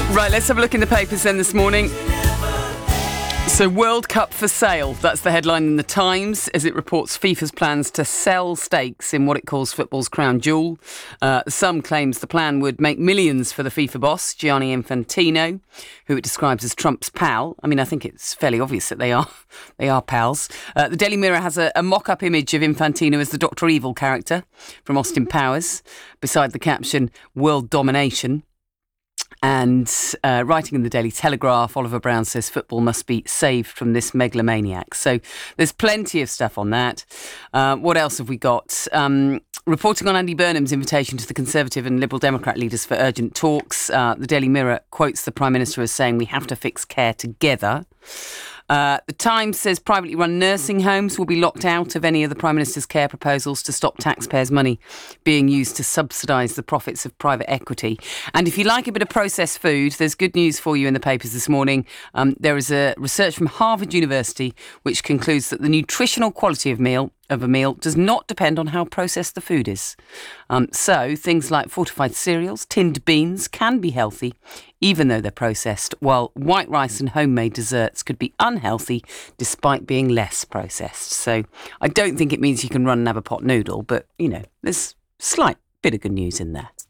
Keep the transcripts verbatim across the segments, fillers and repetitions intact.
Right, let's have a look in the papers then this morning. So, World Cup for sale. That's the headline in The Times as it reports FIFA's plans to sell stakes in what it calls football's crown jewel. Uh, some claims the plan would make millions for the FIFA boss, Gianni Infantino, who it describes as Trump's pal. I mean, I think it's fairly obvious that they are they are pals. Uh, the Daily Mirror has a, a mock-up image of Infantino as the Doctor Evil character from Austin Powers, beside the caption, "World Domination." And uh, writing in the Daily Telegraph, Oliver Brown says football must be saved from this megalomaniac. So there's plenty of stuff on that. Uh, what else have we got? Um, reporting on Andy Burnham's invitation to the Conservative and Liberal Democrat leaders for urgent talks. Uh, the Daily Mirror quotes the Prime Minister as saying we have to fix care together. Uh, the Times says privately run nursing homes will be locked out of any of the Prime Minister's care proposals to stop taxpayers' money being used to subsidise the profits of private equity. And if you like a bit of processed food, there's good news for you in the papers this morning. Um, there is a research from Harvard University which concludes that the nutritional quality of meal of a meal does not depend on how processed the food is. Um, so things like fortified cereals, tinned beans can be healthy, even though they're processed, while white rice and homemade desserts could be unhealthy despite being less processed. So I don't think it means you can run and have a pot noodle, but, you know, there's a slight bit of good news in there.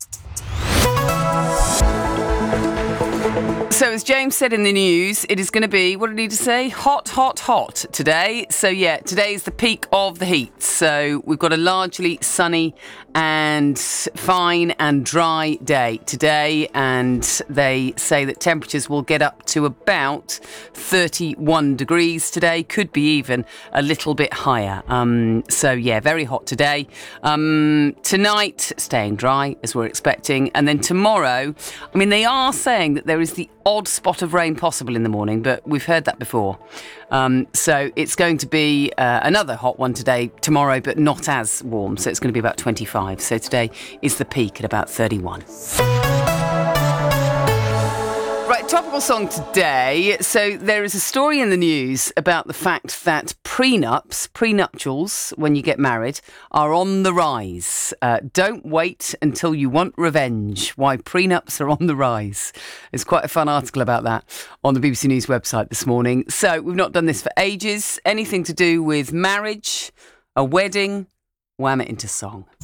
So as James said in the news, it is going to be, what did he just say? Hot, hot, hot today. So yeah, today is the peak of the heat. So we've got a largely sunny and fine and dry day today. And they say that temperatures will get up to about thirty-one degrees today. Could be even a little bit higher. Um, so yeah, very hot today. Um, tonight, staying dry as we're expecting. And then tomorrow, I mean, they are saying that there is the odd spot of rain possible in the morning, but we've heard that before. Um, so it's going to be uh, another hot one today, tomorrow, but not as warm. So it's going to be about twenty-five. So today is the peak at about thirty-one. Right, topical song today. So there is a story in the news about the fact that prenups, prenuptials, when you get married, are on the rise. Uh, don't wait until you want revenge. Why prenups are on the rise. There's quite a fun article about that on the B B C News website this morning. So we've not done this for ages. Anything to do with marriage, a wedding, wham it into song.